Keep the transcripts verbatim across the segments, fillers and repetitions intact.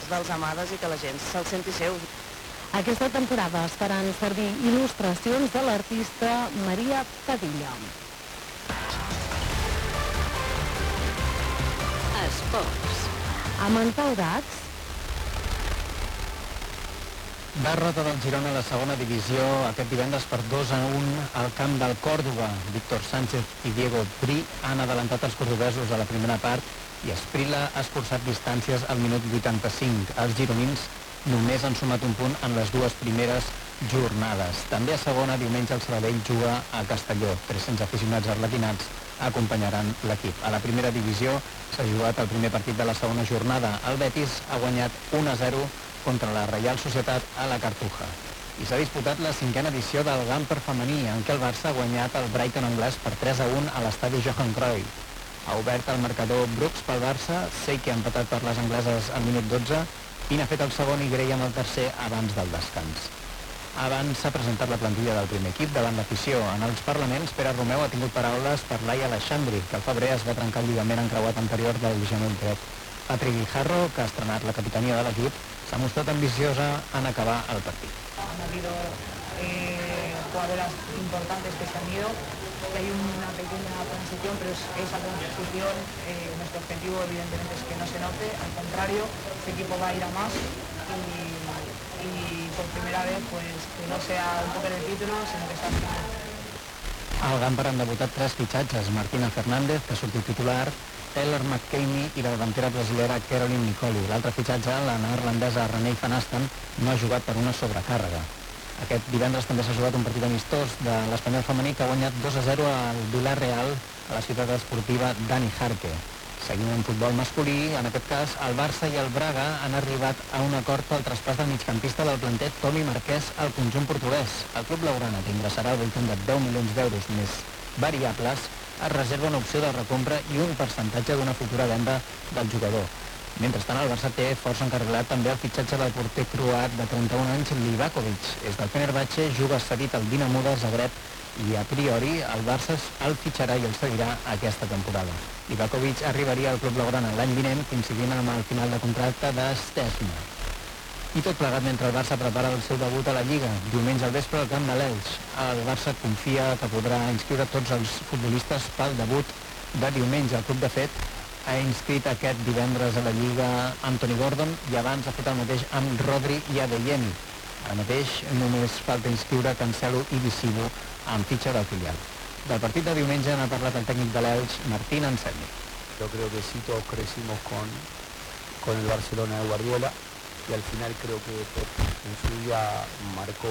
dels amades i que la gent se'l senti seu. Aquesta temporada es faran servir il·lustracions de l'artista Maria Padilla. Esports. Amb en Pau Dax. Derrota del Girona a la segona divisió aquest divendres per dos a un al camp del Còrdova. Víctor Sánchez i Diego Bri han adelantat els cordobesos a la primera part i Esprila ha escurçat distàncies al minut vuitanta-cinc. Els gironins només han sumat un punt en les dues primeres jornades. També a segona, diumenge, el Sabadell juga a Castelló. tres-cents aficionats arlequinats acompanyaran l'equip. A la primera divisió s'ha jugat el primer partit de la segona jornada. El Betis ha guanyat un a zero contra la Reial Societat a la Cartuja. I s'ha disputat la cinquena edició del Gamper femení, en què el Barça ha guanyat el Brighton anglès per tres a un a l'estadi Johan Cruyff. Ha obert el marcador Brooks pel Barça, Seike ha empatat per les angleses al minut dotze, i n'ha fet el segon i Graham el tercer abans del descans. Abans s'ha presentat la plantilla del primer equip davant l'afició. En els parlaments, Pere Romeu ha tingut paraules per Laia Alexandri, que al febrer es va trencar el lligament encreuat anterior del genoll dret. Patrick Guijarro, que ha estrenat la capitania de l'equip, s'ha mostrat ambiciosa en acabar el partit. Han habido eh, jugadoras importantes que se han ido, que hay una pequeña transición, pero es, esa transición, eh, nuestro objetivo evidentemente es que no se note, al contrario, este equipo va a ir a más y, y por primera vez pues que no sea un poco el título, sino que sea el final. Al Gamper han debutat tres fitxatges: Martina Fernández, que ha sortit titular, Taylor McCamey i la davantera brasilera Caroline Nicoli. L'altre fitxatge, la neerlandesa Renee van Asten, no ha jugat per una sobrecàrrega. Aquest divendres també s'ha jugat un partit amistós de l'Espanyol femení, que ha guanyat dos a zero al Villarreal a la ciutat esportiva Dani Jarque. Seguint en futbol masculí, en aquest cas, el Barça i el Braga han arribat a un acord pel traspàs del migcampista del planter Tomi Marquès al conjunt portuguès. El club blaugrana, que ingressarà al voltant de deu milions d'euros més variables, es reserva una opció de recompra i un percentatge d'una futura venda del jugador. Mentrestant, el Barça té força encarrilat també el fitxatge del porter croat de trenta-un anys, Livakovic. És del Fenerbahçe, juga cedit al Dinamo de Zagreb i a priori el Barça el fitxarà i el seguirà aquesta temporada. Livakovic arribaria al club blaugrana l'any vinent, coincidint amb el final de contracte de Stesma. I tot plegat mentre el Barça prepara el seu debut a la Lliga. Diumenge al vespre al camp de l'Elx. El Barça confia que podrà inscriure tots els futbolistes pel debut de diumenge. El club, de fet, ha inscrit aquest divendres a la Lliga Anthony Gordon i abans ha fet el mateix amb Rodri i Adeyemi. Ara mateix només falta inscriure Cancelo i Visivo amb fitxa del filial. Del partit de diumenge n'ha parlat el tècnic de l'Elx, Martín Anselmi. Yo creo que sí, todos crecimos con, con el Barcelona de Guardiola. Y al final creo que en su día marcó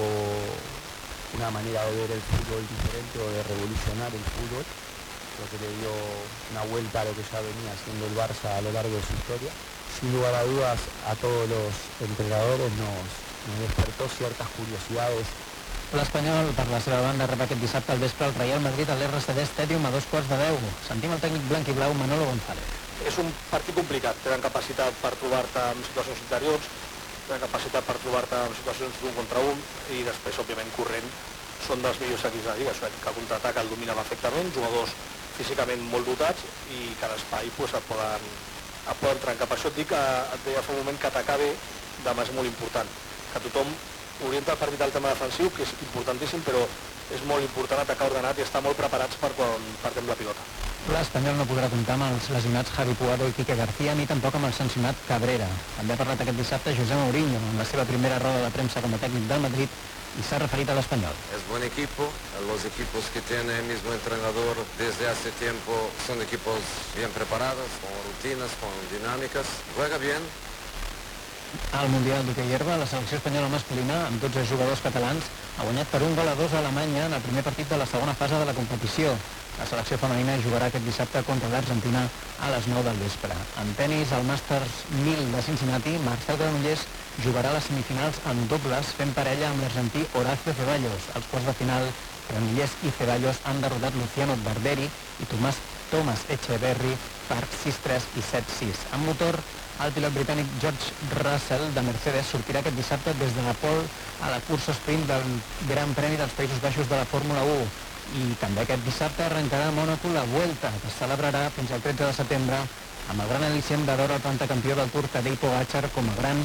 una manera de ver el fútbol diferente o de revolucionar el fútbol. Creo que le dio una vuelta a lo que ya venía haciendo el Barça a lo largo de su historia. Sin lugar a dudas, a todos los entrenadores nos, nos despertó ciertas curiosidades. L'Espanyol, per la seva banda, rep aquest dissabte al vespre el Real Madrid a l'R C D Stadium a dos quarts de deu. Sentim el tècnic blanc i blau Manolo González. És un partit complicat, tenen capacitat per trobar-te en situacions interiors, tenen capacitat per trobar-te en situacions d'un contra un i després, òbviament, corrent són dels millors equips de la Lliga. És un equip que contraataca el domina perfectament, jugadors físicament molt dotats i cada espai pues, et, poden, et poden trencar. Per això et dic que et deia fa un moment que atacar bé demà és molt important, que tothom orienta el partit al tema defensiu, que és importantíssim, però és molt important atacar ordenat i estar molt preparats per quan partem la pilota. L'Espanyol no podrà comptar amb els lesionats Javi Puado i Quique García, ni tampoc amb el sancionat Cabrera. També ha parlat aquest dissabte José Mourinho en la seva primera roda de premsa com a tècnic del Madrid y se ha referido al Espanyol. Es buen equipo, los equipos que tiene el mismo entrenador desde hace tiempo son equipos bien preparados, con rutinas, con dinámicas, juega bien. Al Mundial d'Hoquei Herba, la selecció espanyola masculina, amb dotze jugadors catalans, ha guanyat per un gol a dos a Alemanya en el primer partit de la segona fase de la competició. La selecció femenina jugarà aquest dissabte contra l'Argentina a les nou del vespre. En tenis, al Masters mil de Cincinnati, Marcel Granollers jugarà a les semifinals en dobles fent parella amb l'argentí Horacio Ceballos. Als quarts de final, Granollers i Ceballos han derrotat Luciano Barberi i Tomàs Thomas Echeverry per sis tres i set sis. En motor, el pilot britànic George Russell de Mercedes sortirà aquest dissabte des de la pole a la cursa sprint del Gran Premi dels Països Baixos de la Fórmula u. I també aquest dissabte arrencarà a Mònaco la Vuelta, que es celebrarà fins al tretze de setembre amb el gran al·licient de veure el pentacampió del Tour Tadej Pogačar com a gran